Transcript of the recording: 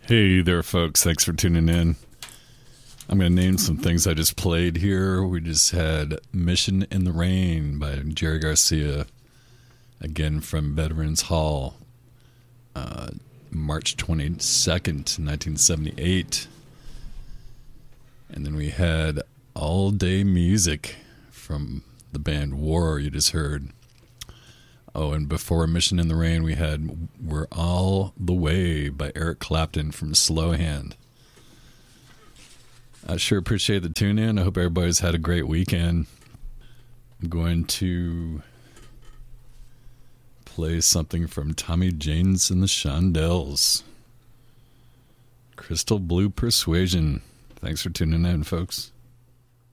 Hey there, folks. Thanks for tuning in. I'm going to name some things I just played here. We just had Mission in the Rain by Jerry Garcia, again from Veterans Hall, March 22nd, 1978. And then we had All Day Music from the band War, you just heard. Oh, and before Mission in the Rain, we had We're All the Way by Eric Clapton from Slow Hand. I sure appreciate the tune in. I hope everybody's had a great weekend. I'm going to play something from Tommy James and the Shondells. Crystal Blue Persuasion. Thanks for tuning in, folks.